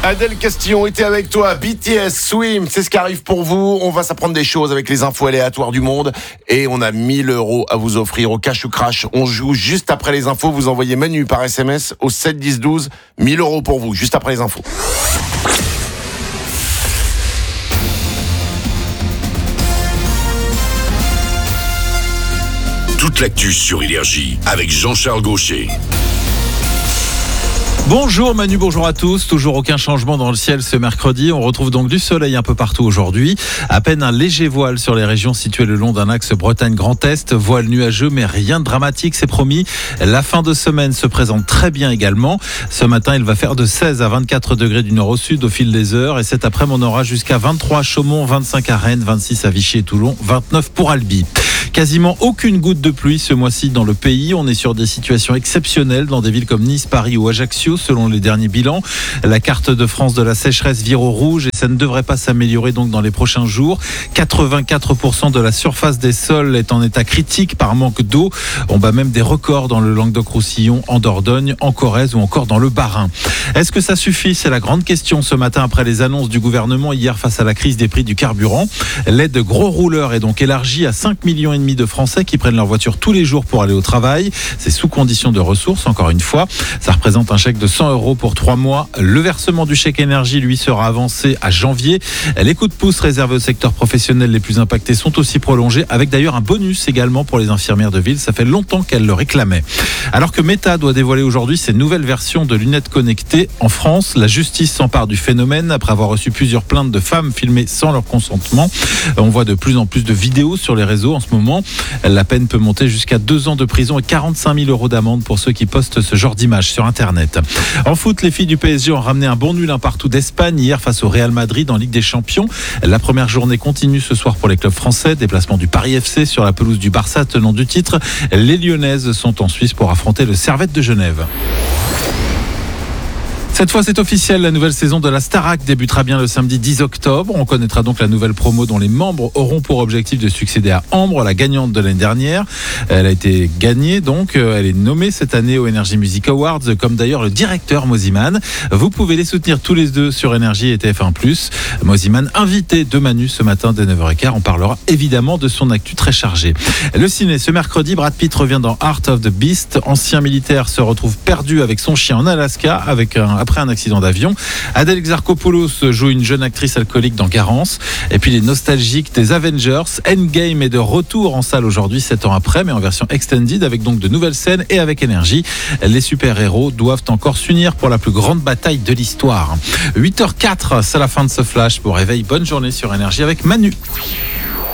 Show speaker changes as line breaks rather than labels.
Adèle Castillon était avec toi. BTS, Swim, c'est ce qui arrive pour vous. On va s'apprendre des choses avec les infos aléatoires du monde. Et on a 1000 € à vous offrir au Cash ou Crash. On joue juste après les infos. Vous envoyez Manu par SMS au 7 10 12. 1000 € pour vous, juste après les infos.
Toute l'actu sur Énergie avec Jean-Charles Gaucher.
Bonjour Manu, bonjour à tous. Toujours aucun changement dans le ciel ce mercredi. On retrouve donc du soleil un peu partout aujourd'hui. À peine un léger voile sur les régions situées le long d'un axe Bretagne-Grand Est. Voile nuageux, mais rien de dramatique, c'est promis. La fin de semaine se présente très bien également. Ce matin, il va faire de 16 à 24 degrés du nord au sud au fil des heures. Et cet après-midi, on aura jusqu'à 23 à Chaumont, 25 à Rennes, 26 à Vichy et Toulon, 29 pour Albi. Quasiment aucune goutte de pluie ce mois-ci dans le pays. On est sur des situations exceptionnelles dans des villes comme Nice, Paris ou Ajaccio, selon les derniers bilans. La carte de France de la sécheresse vire au rouge et ça ne devrait pas s'améliorer donc dans les prochains jours. 84% de la surface des sols est en état critique par manque d'eau. On bat même des records dans le Languedoc-Roussillon, en Dordogne, en Corrèze ou encore dans le Bas-Rhin. Est-ce que ça suffit ? C'est la grande question ce matin après les annonces du gouvernement hier face à la crise des prix du carburant. L'aide gros rouleurs est donc élargie à 5,5 millions de Français qui prennent leur voiture tous les jours pour aller au travail. C'est sous condition de ressources, encore une fois. Ça représente un chèque de 100 € pour 3 mois. Le versement du chèque énergie, lui, sera avancé à janvier. Les coups de pouce réservés au secteur professionnel les plus impactés sont aussi prolongés, avec d'ailleurs un bonus également pour les infirmières de ville. Ça fait longtemps qu'elles le réclamaient. Alors que Meta doit dévoiler aujourd'hui ses nouvelles versions de lunettes connectées en France, la justice s'empare du phénomène après avoir reçu plusieurs plaintes de femmes filmées sans leur consentement. On voit de plus en plus de vidéos sur les réseaux en ce moment. La peine peut monter jusqu'à 2 ans de prison et 45 000 € d'amende pour ceux qui postent ce genre d'images sur Internet. En foot, les filles du PSG ont ramené un bon nul un partout d'Espagne hier face au Real Madrid en Ligue des Champions. La première journée continue ce soir pour les clubs français. Déplacement du Paris FC sur la pelouse du Barça, tenant du titre. Les Lyonnaises sont en Suisse pour affronter le Servette de Genève. Cette fois, c'est officiel, la nouvelle saison de la Starac débutera bien le samedi 10 octobre. On connaîtra donc la nouvelle promo dont les membres auront pour objectif de succéder à Ambre, la gagnante de l'année dernière. Elle a été gagnée, donc elle est nommée cette année aux Energy Music Awards, comme d'ailleurs le directeur Moziman. Vous pouvez les soutenir tous les deux sur Énergie et TF1+. Moziman, invité de Manu ce matin dès 9h15. On parlera évidemment de son actu très chargé. Le ciné, ce mercredi, Brad Pitt revient dans Heart of the Beast. Ancien militaire se retrouve perdu avec son chien en Alaska après un accident d'avion. Adèle Exarchopoulos joue une jeune actrice alcoolique dans Garance. Et puis les nostalgiques des Avengers. Endgame est de retour en salle aujourd'hui, 7 ans après, mais en version extended, avec donc de nouvelles scènes et avec énergie. Les super-héros doivent encore s'unir pour la plus grande bataille de l'histoire. 8h04, c'est la fin de ce flash. Pour réveil, bonne journée sur Énergie avec Manu.